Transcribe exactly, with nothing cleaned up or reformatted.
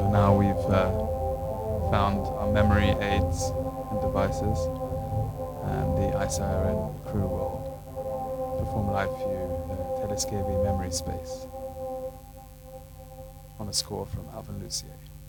now we've uh, found our memory aids and devices, and the ICEYRN crew will perform live for you the Teleskevi Memory Space on a score from Alvin Lucier.